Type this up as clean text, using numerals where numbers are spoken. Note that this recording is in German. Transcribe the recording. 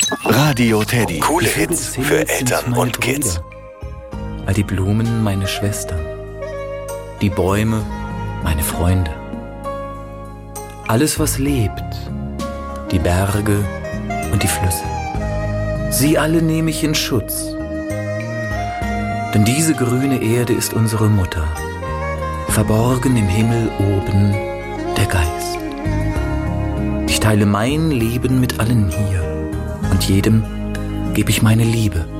Radio Teddy. Coole Hits für Eltern und Kids. All die Blumen meine Schwestern, die Bäume meine Freunde. Alles, was lebt, die Berge und die Flüsse. Sie alle nehme ich in Schutz. Denn diese grüne Erde ist unsere Mutter, verborgen im Himmel oben der Geist. Ich teile mein Leben mit allen hier und jedem gebe ich meine Liebe.